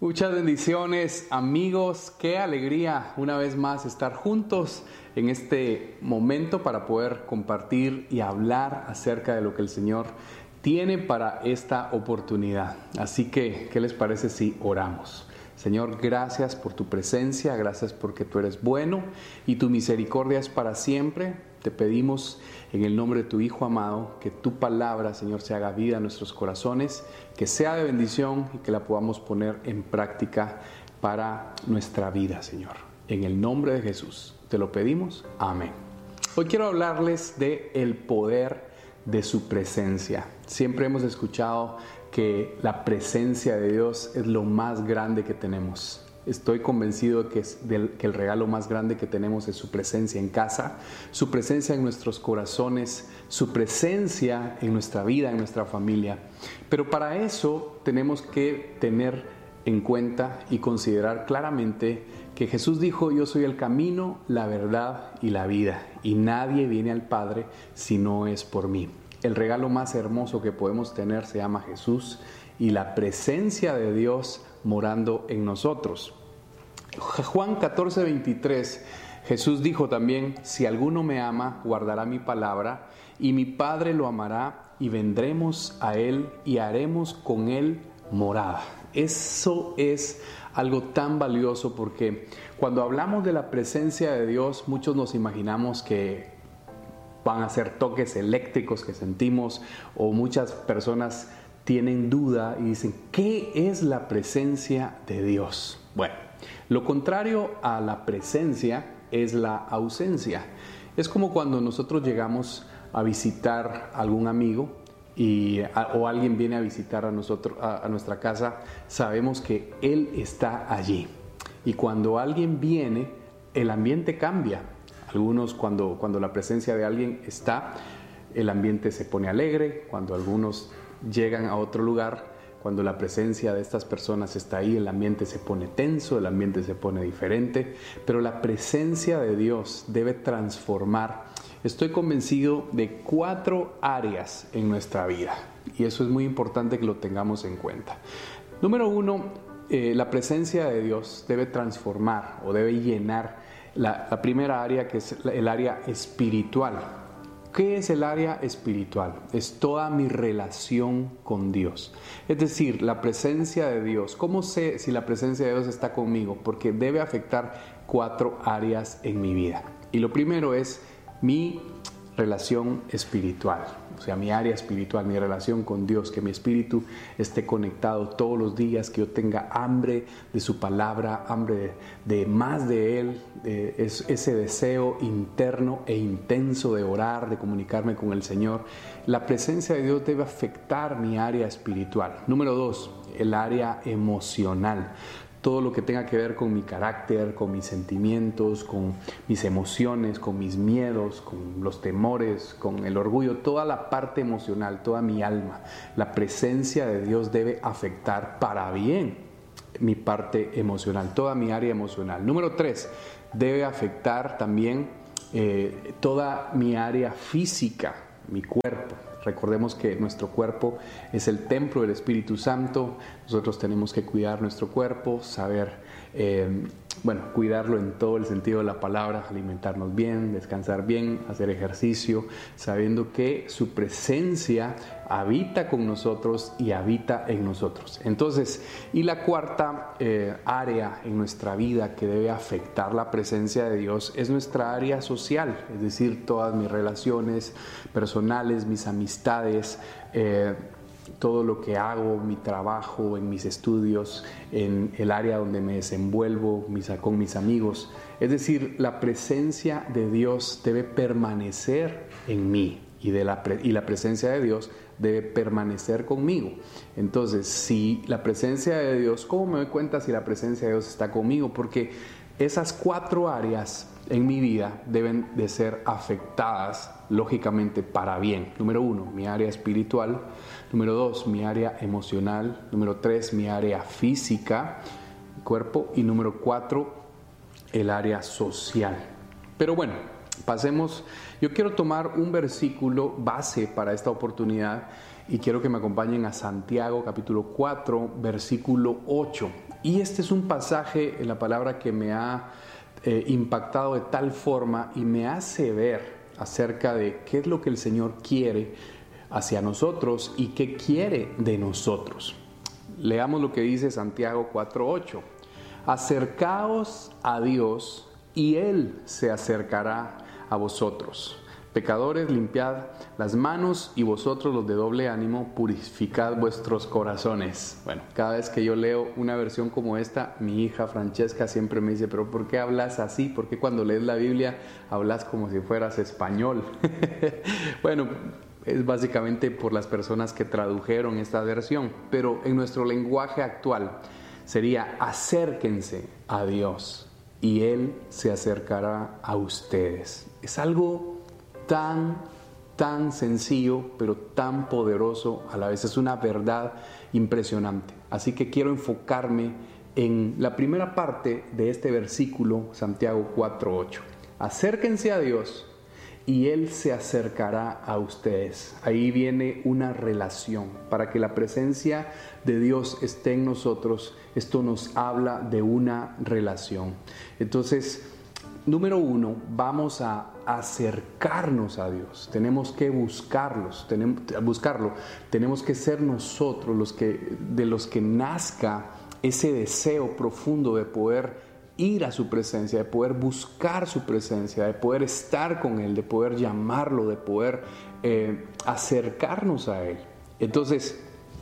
Muchas bendiciones, amigos. Qué alegría una vez más estar juntos en este momento para poder compartir y hablar acerca de lo que el Señor tiene para esta oportunidad. Así que, ¿qué les parece si oramos? Señor, gracias por tu presencia, gracias porque tú eres bueno y tu misericordia es para siempre. Te pedimos en el nombre de tu Hijo amado que tu palabra, Señor, se haga vida en nuestros corazones, que sea de bendición y que la podamos poner en práctica para nuestra vida, Señor. En el nombre de Jesús te lo pedimos. Amén. Hoy quiero hablarles de el poder de su presencia. Siempre hemos escuchado que la presencia de Dios es lo más grande que tenemos. Estoy convencido que el regalo más grande que tenemos es su presencia en casa, su presencia en nuestros corazones, su presencia en nuestra vida, en nuestra familia. Pero para eso tenemos que tener en cuenta y considerar claramente que Jesús dijo: yo soy el camino, la verdad y la vida, y nadie viene al Padre si no es por mí. El regalo más hermoso que podemos tener se llama Jesús y la presencia de Dios morando en nosotros. Juan 14:23, Jesús dijo también: si alguno me ama, guardará mi palabra, y mi Padre lo amará, y vendremos a él y haremos con él morada. Eso es algo tan valioso, porque cuando hablamos de la presencia de Dios, muchos nos imaginamos que van a ser toques eléctricos que sentimos, o muchas personas tienen duda y dicen: ¿qué es la presencia de Dios? Bueno, lo contrario a la presencia es la ausencia. Es como cuando nosotros llegamos a visitar a algún amigo o alguien viene a visitar a nuestra casa, sabemos que él está allí. Y cuando alguien viene, el ambiente cambia. Algunos, cuando la presencia de alguien está, el ambiente se pone alegre. Cuando algunos llegan a otro lugar, cuando la presencia de estas personas está ahí, el ambiente se pone tenso, el ambiente se pone diferente. Pero la presencia de Dios debe transformar. Estoy convencido de 4 áreas en nuestra vida, y eso es muy importante que lo tengamos en cuenta. Número 1, la presencia de Dios debe transformar o debe llenar la primera área, que es el área espiritual. ¿Qué es el área espiritual? Es toda mi relación con Dios. Es decir, la presencia de Dios. ¿Cómo sé si la presencia de Dios está conmigo? Porque debe afectar 4 áreas en mi vida. Y lo primero es mi relación espiritual, o sea, mi área espiritual, mi relación con Dios, que mi espíritu esté conectado todos los días, que yo tenga hambre de su palabra, hambre de más de Él, ese deseo interno e intenso de orar, de comunicarme con el Señor. La presencia de Dios debe afectar mi área espiritual. Número 2, el área emocional. Todo lo que tenga que ver con mi carácter, con mis sentimientos, con mis emociones, con mis miedos, con los temores, con el orgullo, toda la parte emocional, toda mi alma. La presencia de Dios debe afectar para bien mi parte emocional, toda mi área emocional. Número 3, debe afectar también toda mi área física, mi cuerpo. Recordemos que nuestro cuerpo es el templo del Espíritu Santo. Nosotros tenemos que cuidar nuestro cuerpo, saber, cuidarlo en todo el sentido de la palabra, alimentarnos bien, descansar bien, hacer ejercicio, sabiendo que su presencia habita con nosotros y habita en nosotros. Entonces, y la cuarta área en nuestra vida que debe afectar la presencia de Dios es nuestra área social, es decir, todas mis relaciones personales, mis amistades, todo lo que hago, mi trabajo, en mis estudios, en el área donde me desenvuelvo, con mis amigos. Es decir, la presencia de Dios debe permanecer en mí y la presencia de Dios debe permanecer conmigo. Entonces, si la presencia de Dios, ¿cómo me doy cuenta si la presencia de Dios está conmigo? Porque esas 4 áreas en mi vida deben de ser afectadas lógicamente para bien. Número 1, mi área espiritual. Número 2, mi área emocional. Número 3, mi área física, cuerpo. Y número 4, el área social. Pero bueno, pasemos. Yo quiero tomar un versículo base para esta oportunidad y quiero que me acompañen a Santiago capítulo 4, versículo 8. Y este es un pasaje en la palabra que me ha impactado de tal forma y me hace ver acerca de qué es lo que el Señor quiere hacia nosotros y qué quiere de nosotros. Leamos lo que dice Santiago 4:8. Acercaos a Dios y Él se acercará a vosotros. Pecadores, limpiad las manos, y vosotros los de doble ánimo, purificad vuestros corazones. Bueno, cada vez que yo leo una versión como esta, mi hija Francesca siempre me dice, pero ¿por qué hablas así? ¿Por qué cuando lees la Biblia hablas como si fueras español? Bueno, es básicamente por las personas que tradujeron esta versión, pero en nuestro lenguaje actual sería: acérquense a Dios y Él se acercará a ustedes. Es algo tan sencillo, pero tan poderoso a la vez. Es una verdad impresionante. Así que quiero enfocarme en la primera parte de este versículo, Santiago 4:8. Acérquense a Dios y Él se acercará a ustedes. Ahí viene una relación. Para que la presencia de Dios esté en nosotros, esto nos habla de una relación. Entonces, número uno, vamos a acercarnos a Dios. Tenemos que buscarlo. Tenemos que ser nosotros de los que nazca ese deseo profundo de poder ir a su presencia, de poder buscar su presencia, de poder estar con Él, de poder llamarlo, de poder acercarnos a Él. Entonces,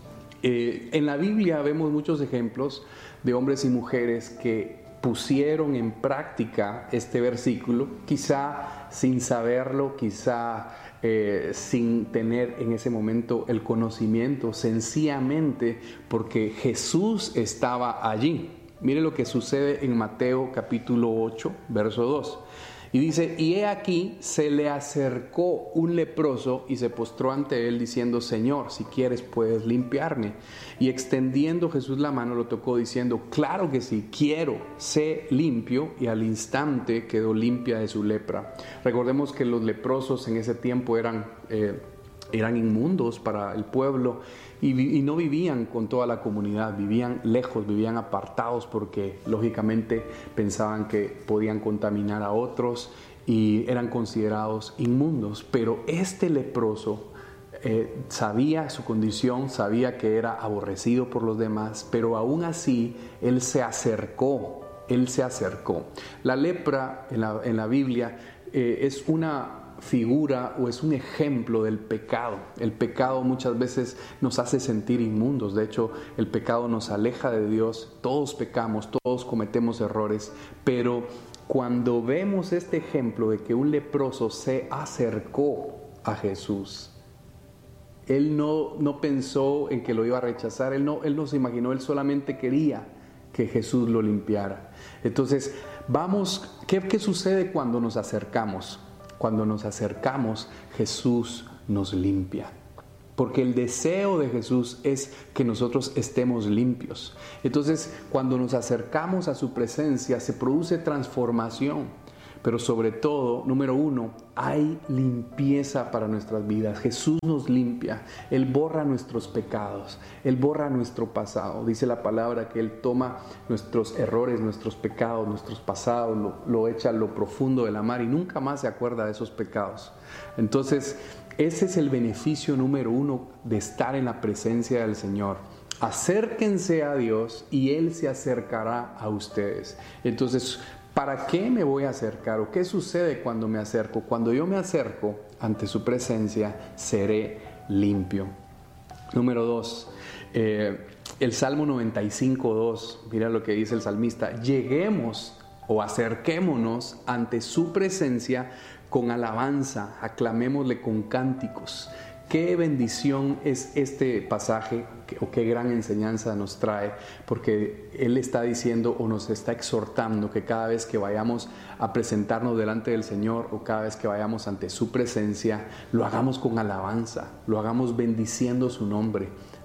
en la Biblia vemos muchos ejemplos de hombres y mujeres que pusieron en práctica este versículo, quizá sin saberlo, quizá sin tener en ese momento el conocimiento, sencillamente porque Jesús estaba allí. Mire lo que sucede en Mateo capítulo 8, verso 2. Y dice: y he aquí, se le acercó un leproso y se postró ante él diciendo: Señor, si quieres puedes limpiarme. Y extendiendo Jesús la mano lo tocó diciendo: claro que sí, quiero, sé limpio. Y al instante quedó limpia de su lepra. Recordemos que los leprosos en ese tiempo eran inmundos para el pueblo y no vivían con toda la comunidad, vivían lejos, vivían apartados porque lógicamente pensaban que podían contaminar a otros y eran considerados inmundos. Pero este leproso sabía su condición, sabía que era aborrecido por los demás, pero aún así él se acercó. La lepra en la Biblia es una figura o es un ejemplo del pecado. El pecado muchas veces nos hace sentir inmundos. De hecho, el pecado nos aleja de Dios. Todos pecamos, todos cometemos errores, pero cuando vemos este ejemplo de que un leproso se acercó a Jesús, él no pensó en que lo iba a rechazar, él no se imaginó, él solamente quería que Jesús lo limpiara. Entonces, ¿qué sucede cuando nos acercamos? Cuando nos acercamos, Jesús nos limpia. Porque el deseo de Jesús es que nosotros estemos limpios. Entonces, cuando nos acercamos a su presencia, se produce transformación. Pero sobre todo, número uno, hay limpieza para nuestras vidas. Jesús nos limpia. Él borra nuestros pecados. Él borra nuestro pasado. Dice la palabra que Él toma nuestros errores, nuestros pecados, nuestros pasados, lo echa a lo profundo de la mar y nunca más se acuerda de esos pecados. Entonces, ese es el beneficio número uno de estar en la presencia del Señor. Acérquense a Dios y Él se acercará a ustedes. Entonces, ¿para qué me voy a acercar? ¿O qué sucede cuando me acerco? Cuando yo me acerco ante su presencia, seré limpio. Número 2, el Salmo 95:2, mira lo que dice el salmista: lleguemos o acerquémonos ante su presencia con alabanza, aclamémosle con cánticos. Qué bendición es este pasaje, o qué gran enseñanza nos trae, porque Él está diciendo o nos está exhortando que cada vez que vayamos a presentarnos delante del Señor o cada vez que vayamos ante su presencia, lo hagamos con alabanza, lo hagamos bendiciendo su nombre.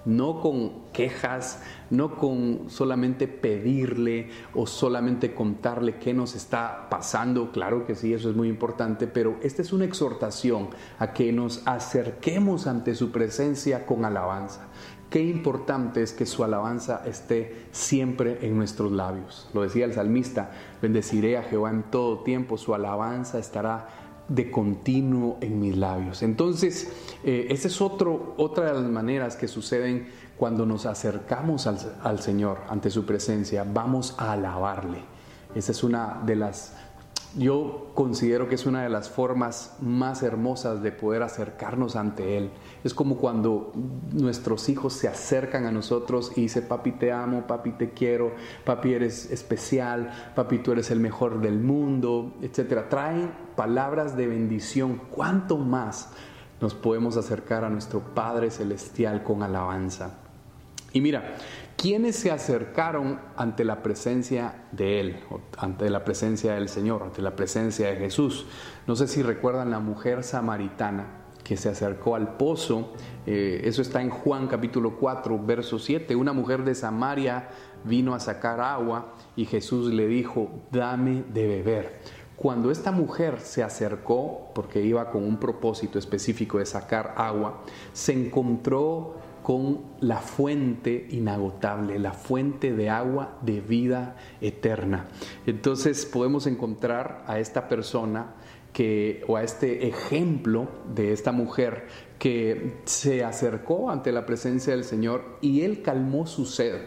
no con quejas, no con solamente pedirle o solamente contarle qué nos está pasando. Claro que sí, eso es muy importante, pero esta es una exhortación a que nos acerquemos ante su presencia con alabanza. Qué importante es que su alabanza esté siempre en nuestros labios. Lo decía el salmista: bendeciré a Jehová en todo tiempo, su alabanza estará de continuo en mis labios. Entonces, esa es otra de las maneras que suceden cuando nos acercamos al Señor, ante su presencia. Vamos a alabarle. Esa es una de las... Yo considero que es una de las formas más hermosas de poder acercarnos ante Él. Es como cuando nuestros hijos se acercan a nosotros y dicen: papi, te amo, papi, te quiero, papi, eres especial, papi, tú eres el mejor del mundo, etc. Traen palabras de bendición. ¿Cuánto más nos podemos acercar a nuestro Padre Celestial con alabanza? Y mira, ¿quiénes se acercaron ante la presencia de Él, ante la presencia del Señor, ante la presencia de Jesús? No sé si recuerdan la mujer samaritana que se acercó al pozo. Eso está en Juan capítulo 4, verso 7. Una mujer de Samaria vino a sacar agua y Jesús le dijo: dame de beber. Cuando esta mujer se acercó, porque iba con un propósito específico de sacar agua, se encontró con la fuente inagotable, la fuente de agua de vida eterna. Entonces podemos encontrar a esta persona o a este ejemplo de esta mujer que se acercó ante la presencia del Señor y Él calmó su sed.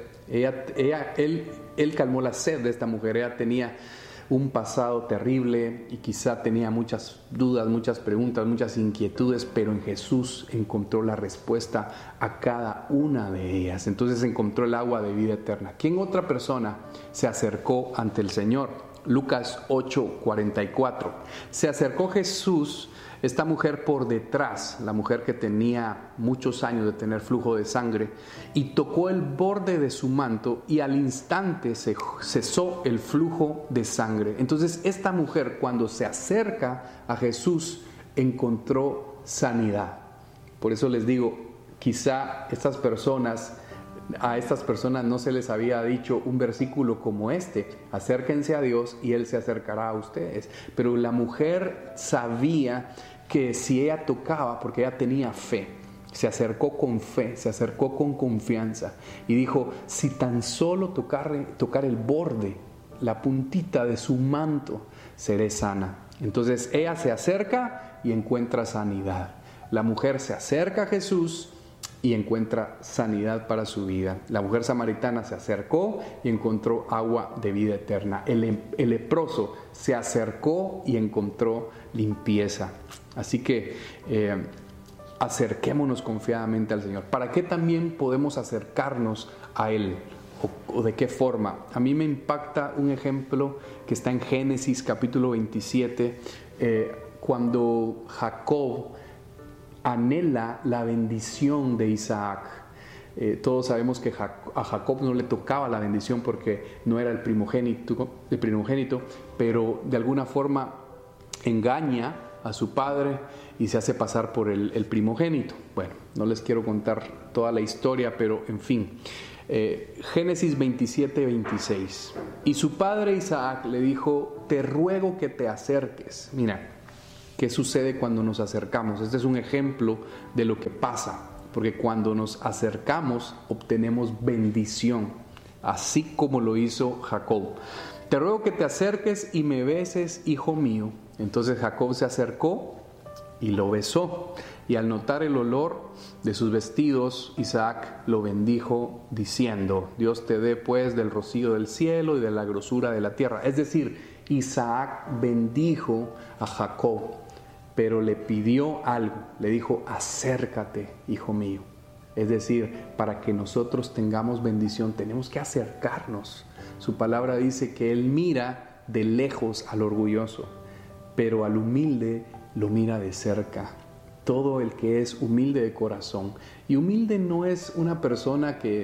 Él calmó la sed de esta mujer. Ella tenía un pasado terrible y quizá tenía muchas dudas, muchas preguntas, muchas inquietudes, pero en Jesús encontró la respuesta a cada una de ellas. Entonces encontró el agua de vida eterna. ¿Quién otra persona se acercó ante el Señor? Lucas 8:44. Se acercó Jesús, esta mujer por detrás, la mujer que tenía muchos años de tener flujo de sangre, y tocó el borde de su manto y al instante se cesó el flujo de sangre. Entonces esta mujer, cuando se acerca a Jesús, encontró sanidad. Por eso les digo, quizá a estas personas no se les había dicho un versículo como este: acérquense a Dios y Él se acercará a ustedes. Pero la mujer sabía que si ella tocaba, porque ella tenía fe, se acercó con fe, se acercó con confianza y dijo: si tan solo tocar el borde, la puntita de su manto, seré sana. Entonces ella se acerca y encuentra sanidad. La mujer se acerca a Jesús y encuentra sanidad para su vida. La mujer samaritana se acercó y encontró agua de vida eterna. El leproso se acercó y encontró limpieza. Así que acerquémonos confiadamente al Señor. ¿Para qué también podemos acercarnos a Él? ¿O de qué forma? A mí me impacta un ejemplo que está en Génesis capítulo 27, cuando Jacob anhela la bendición de Isaac. Todos sabemos que a Jacob no le tocaba la bendición porque no era el primogénito, pero de alguna forma engaña a su padre y se hace pasar por el primogénito. Bueno, no les quiero contar toda la historia, pero en fin. Génesis 27:26. Y su padre Isaac le dijo: te ruego que te acerques. Mira, ¿qué sucede cuando nos acercamos? Este es un ejemplo de lo que pasa, porque cuando nos acercamos obtenemos bendición, así como lo hizo Jacob. Te ruego que te acerques y me beses, hijo mío. Entonces Jacob se acercó y lo besó, y al notar el olor de sus vestidos, Isaac lo bendijo diciendo: Dios te dé pues del rocío del cielo y de la grosura de la tierra. Es decir, Isaac bendijo a Jacob, pero le pidió algo, le dijo: acércate, hijo mío. Es decir, para que nosotros tengamos bendición tenemos que acercarnos. Su palabra dice que Él mira de lejos al orgulloso, pero al humilde lo mira de cerca. Todo el que es humilde de corazón, y humilde no es una persona que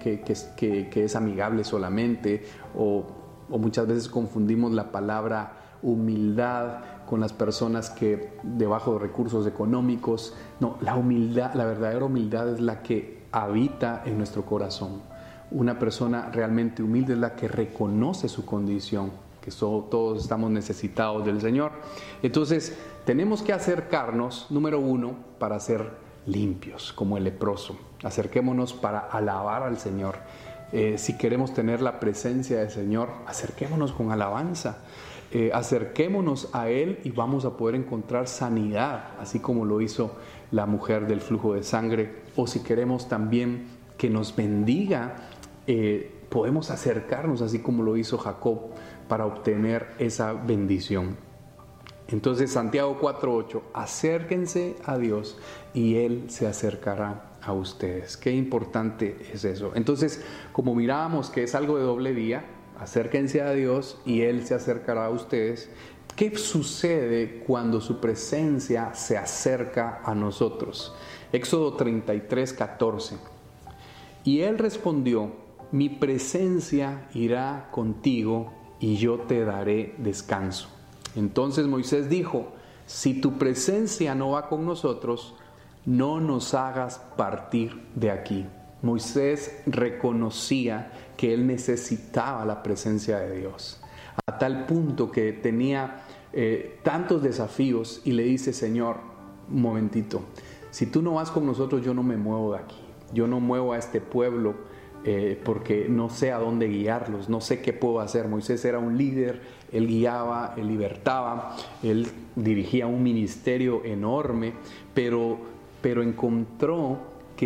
es amigable solamente, o muchas veces confundimos la palabra humildad con las personas que de bajos recursos económicos. No, la verdadera humildad es la que habita en nuestro corazón. Una persona realmente humilde es la que reconoce su condición, que todos estamos necesitados del Señor. Entonces, tenemos que acercarnos, número 1, para ser limpios, como el leproso. Acerquémonos para alabar al Señor. Si queremos tener la presencia del Señor, acerquémonos con alabanza. Acerquémonos a Él y vamos a poder encontrar sanidad, así como lo hizo la mujer del flujo de sangre. O si queremos también que nos bendiga, podemos acercarnos, así como lo hizo Jacob, para obtener esa bendición. Entonces, Santiago 4:8, acérquense a Dios y Él se acercará a ustedes. Qué importante es eso. Entonces, como mirábamos que es algo de doble vía, acérquense a Dios y Él se acercará a ustedes. ¿Qué sucede cuando su presencia se acerca a nosotros? Éxodo 33:14. Y Él respondió: mi presencia irá contigo y yo te daré descanso. Entonces Moisés dijo: si tu presencia no va con nosotros, no nos hagas partir de aquí. Moisés reconocía que él necesitaba la presencia de Dios, a tal punto que tenía tantos desafíos y le dice: Señor, un momentito, si tú no vas con nosotros, yo no me muevo de aquí, yo no muevo a este pueblo porque no sé a dónde guiarlos, no sé qué puedo hacer. Moisés era un líder, él guiaba, él libertaba, él dirigía un ministerio enorme, pero encontró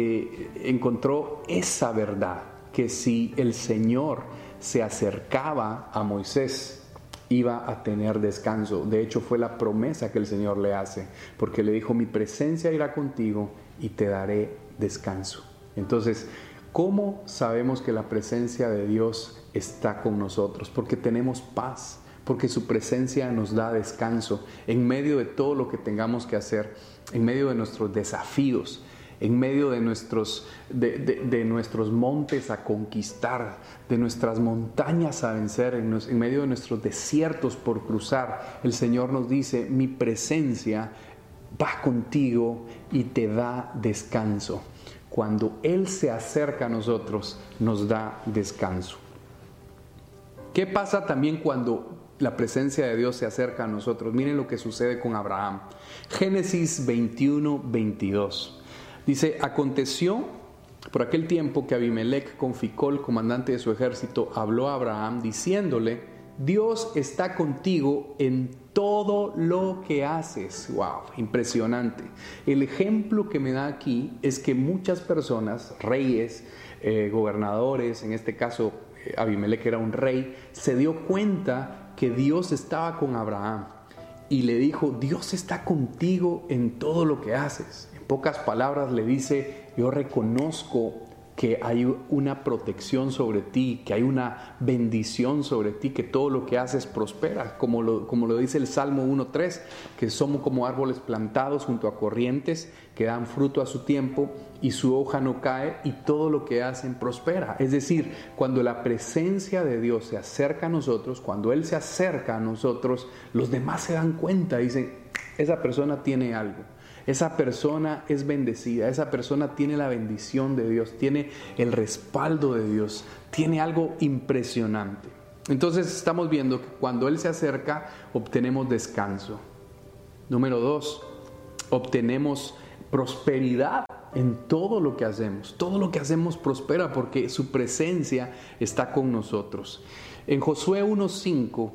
esa verdad, que si el Señor se acercaba a Moisés, iba a tener descanso. De hecho, fue la promesa que el Señor le hace, porque le dijo: mi presencia irá contigo y te daré descanso. Entonces, ¿cómo sabemos que la presencia de Dios está con nosotros? Porque tenemos paz, porque su presencia nos da descanso en medio de todo lo que tengamos que hacer, en medio de nuestros desafíos, en medio de nuestros montes a conquistar, de nuestras montañas a vencer, en medio de nuestros desiertos por cruzar. El Señor nos dice: mi presencia va contigo y te da descanso. Cuando Él se acerca a nosotros, nos da descanso. ¿Qué pasa también cuando la presencia de Dios se acerca a nosotros? Miren lo que sucede con Abraham. Génesis 21:22. Dice: aconteció por aquel tiempo que Abimelech con Ficol, comandante de su ejército, habló a Abraham diciéndole: Dios está contigo en todo lo que haces. ¡Wow! Impresionante. El ejemplo que me da aquí es que muchas personas, reyes, gobernadores, en este caso Abimelech era un rey, se dio cuenta que Dios estaba con Abraham y le dijo: Dios está contigo en todo lo que haces. En pocas palabras le dice: yo reconozco que hay una protección sobre ti, que hay una bendición sobre ti, que todo lo que haces prospera, como lo dice el Salmo 1:3, que somos como árboles plantados junto a corrientes, que dan fruto a su tiempo y su hoja no cae, y todo lo que hacen prospera. Es decir, cuando la presencia de Dios se acerca a nosotros, cuando Él se acerca a nosotros, los demás se dan cuenta, dicen: esa persona tiene algo. Esa persona es bendecida, esa persona tiene la bendición de Dios, tiene el respaldo de Dios, tiene algo impresionante. Entonces estamos viendo que cuando Él se acerca, obtenemos descanso. Número 2, obtenemos prosperidad en todo lo que hacemos. Todo lo que hacemos prospera porque su presencia está con nosotros. En Josué 1:5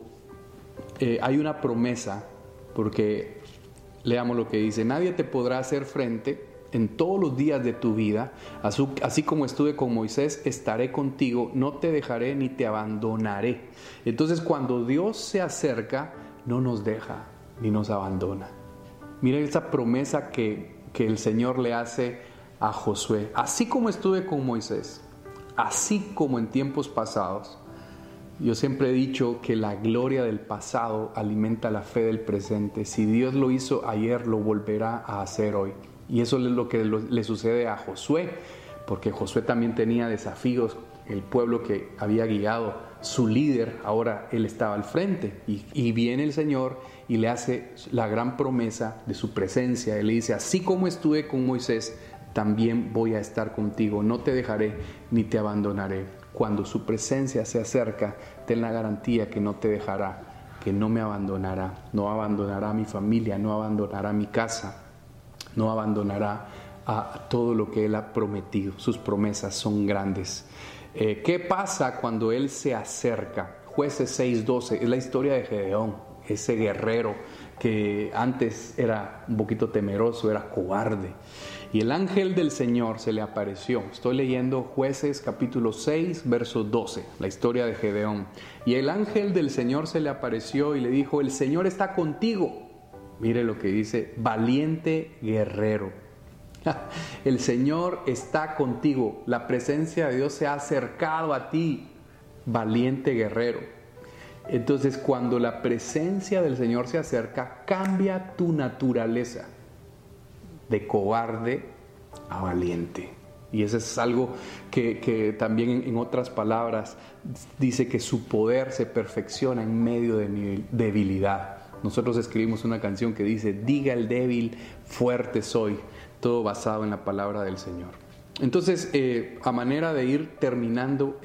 hay una promesa, porque leamos lo que dice: nadie te podrá hacer frente en todos los días de tu vida, así como estuve con Moisés, estaré contigo, no te dejaré ni te abandonaré. Entonces, cuando Dios se acerca, no nos deja ni nos abandona. Miren esa promesa que el Señor le hace a Josué: así como estuve con Moisés, así como en tiempos pasados. Yo siempre he dicho que la gloria del pasado alimenta la fe del presente. Si Dios lo hizo ayer, lo volverá a hacer hoy. Y eso es lo que le sucede a Josué, porque Josué también tenía desafíos. El pueblo que había guiado, su líder, ahora él estaba al frente. Y viene el Señor y le hace la gran promesa de su presencia. Él le dice: así como estuve con Moisés, también voy a estar contigo. No te dejaré ni te abandonaré. Cuando su presencia se acerca, ten la garantía que no te dejará, que no me abandonará. No abandonará a mi familia, no abandonará mi casa, no abandonará a todo lo que Él ha prometido. Sus promesas son grandes. ¿Qué pasa cuando Él se acerca? Jueces 6:12 es la historia de Gedeón, ese guerrero que antes era un poquito temeroso, era cobarde. Y el ángel del Señor se le apareció. Estoy leyendo Jueces capítulo 6, verso 12, la historia de Gedeón. Y el ángel del Señor se le apareció y le dijo: el Señor está contigo. Mire lo que dice: valiente guerrero. El Señor está contigo. La presencia de Dios se ha acercado a ti, valiente guerrero. Entonces, cuando la presencia del Señor se acerca, cambia tu naturaleza de cobarde a valiente. Y eso es algo que también en otras palabras dice que su poder se perfecciona en medio de mi debilidad. Nosotros escribimos una canción que dice: diga el débil, fuerte soy. Todo basado en la palabra del Señor. Entonces, a manera de ir terminando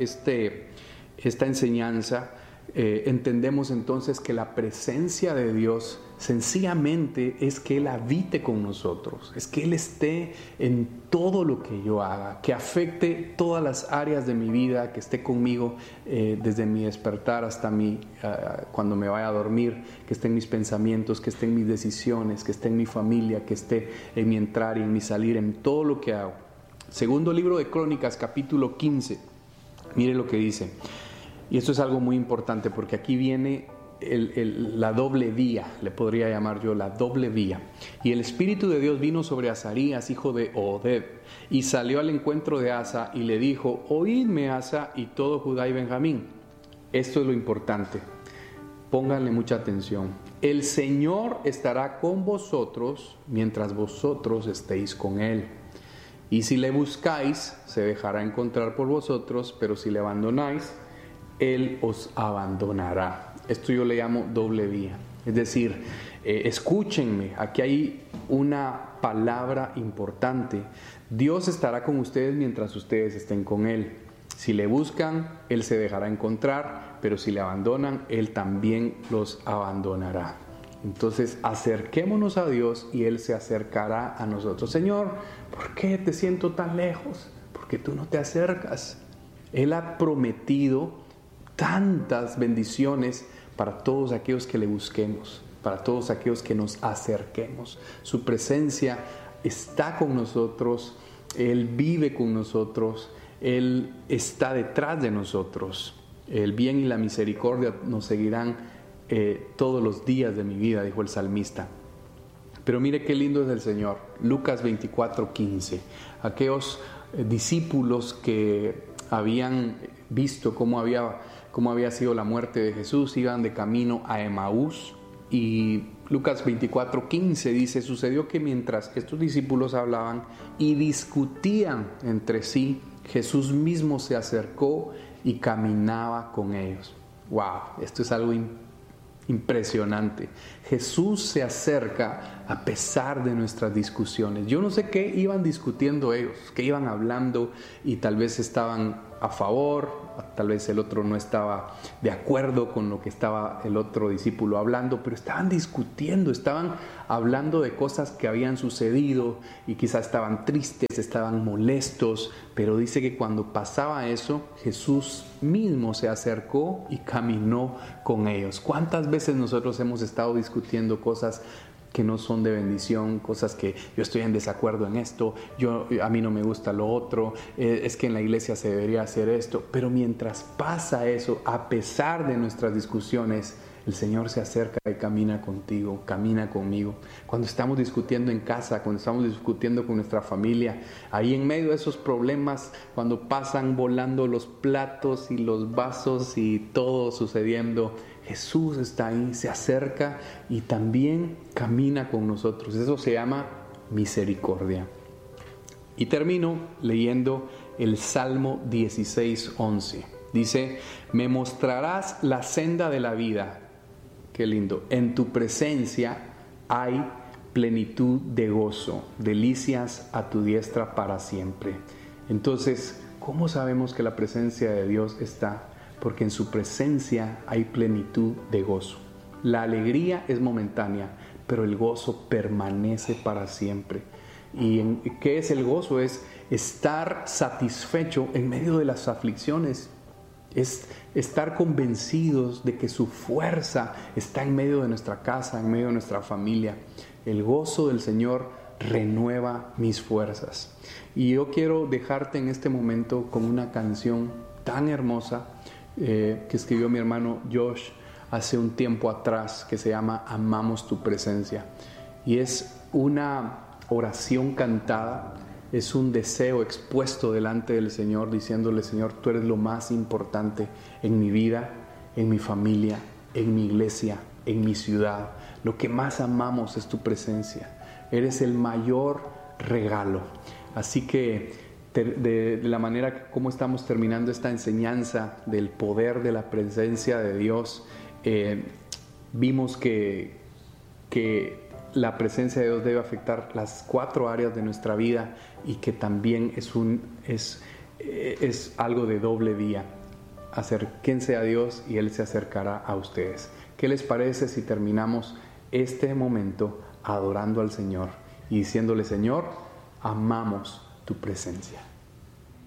esta enseñanza, entendemos entonces que la presencia de Dios sencillamente es que Él habite con nosotros, es que Él esté en todo lo que yo haga, que afecte todas las áreas de mi vida, que esté conmigo desde mi despertar hasta cuando me vaya a dormir, que esté en mis pensamientos, que esté en mis decisiones, que esté en mi familia, que esté en mi entrar y en mi salir, en todo lo que hago. Segundo libro de Crónicas, capítulo 15, mire lo que dice. Y esto es algo muy importante porque aquí viene la doble vía, le podría llamar yo la doble vía. Y el Espíritu de Dios vino sobre Azarías, hijo de Oded, y salió al encuentro de Asa y le dijo: oídme, Asa y todo Judá y Benjamín. Esto es lo importante, pónganle mucha atención. El Señor estará con vosotros mientras vosotros estéis con Él. Y si le buscáis, se dejará encontrar por vosotros, pero si le abandonáis, Él os abandonará. Esto yo le llamo doble vía. Es decir, escúchenme, aquí hay una palabra importante. Dios estará con ustedes mientras ustedes estén con Él. Si le buscan, Él se dejará encontrar, pero si le abandonan, Él también los abandonará. Entonces, acerquémonos a Dios y Él se acercará a nosotros. Señor, ¿por qué te siento tan lejos? Porque tú no te acercas. Él ha prometido tantas bendiciones para todos aquellos que le busquemos, para todos aquellos que nos acerquemos. Su presencia está con nosotros, Él vive con nosotros, Él está detrás de nosotros. El bien y la misericordia nos seguirán todos los días de mi vida, dijo el salmista. Pero mire qué lindo es el Señor. Lucas 24:15. Aquellos discípulos que habían visto cómo había sido la muerte de Jesús, iban de camino a Emaús, y Lucas 24:15 dice: sucedió que mientras estos discípulos hablaban y discutían entre sí, Jesús mismo se acercó y caminaba con ellos. ¡Wow! Esto es algo impresionante. Jesús se acerca a pesar de nuestras discusiones. Yo no sé qué iban discutiendo ellos, qué iban hablando, y tal vez estaban a favor, tal vez el otro no estaba de acuerdo con lo que estaba el otro discípulo hablando, pero estaban discutiendo, estaban hablando de cosas que habían sucedido y quizás estaban tristes, estaban molestos, pero dice que cuando pasaba eso, Jesús mismo se acercó y caminó con ellos. ¿Cuántas veces nosotros hemos estado discutiendo cosas que no son de bendición, cosas que yo estoy en desacuerdo en esto, a mí no me gusta lo otro, es que en la iglesia se debería hacer esto? Pero mientras pasa eso, a pesar de nuestras discusiones, el Señor se acerca y camina contigo, camina conmigo. Cuando estamos discutiendo en casa, cuando estamos discutiendo con nuestra familia, ahí en medio de esos problemas, cuando pasan volando los platos y los vasos y todo sucediendo, Jesús está ahí, se acerca y también camina con nosotros. Eso se llama misericordia. Y termino leyendo el Salmo 16:11. Dice: me mostrarás la senda de la vida. Qué lindo. En tu presencia hay plenitud de gozo, delicias a tu diestra para siempre. Entonces, ¿cómo sabemos que la presencia de Dios está? Porque en su presencia hay plenitud de gozo. La alegría es momentánea, pero el gozo permanece para siempre. ¿Y qué es el gozo? Es estar satisfecho en medio de las aflicciones. Es estar convencidos de que su fuerza está en medio de nuestra casa, en medio de nuestra familia. El gozo del Señor renueva mis fuerzas. Y yo quiero dejarte en este momento con una canción tan hermosa que escribió mi hermano Josh hace un tiempo atrás, que se llama Amamos tu presencia. Y es una oración cantada, es un deseo expuesto delante del Señor, diciéndole: Señor, tú eres lo más importante en mi vida, en mi familia, en mi iglesia, en mi ciudad. Lo que más amamos es tu presencia. Eres el mayor regalo. Así que de la manera como estamos terminando esta enseñanza del poder de la presencia de Dios, vimos que la presencia de Dios debe afectar las 4 áreas de nuestra vida y que también es algo de doble vía. Acérquense a Dios y Él se acercará a ustedes. ¿Qué les parece si terminamos este momento adorando al Señor y diciéndole: Señor, amamos tu presencia?